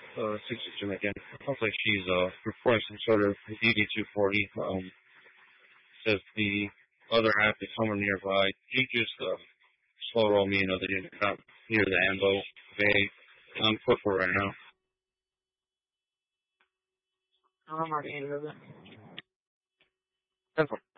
6 again. Sounds like she's reporting some sort of DD-240. Says the other half is somewhere nearby. He just slow roll me another unit out near the ambo bay. I'm put for right now. I'm already in with it. 10-4.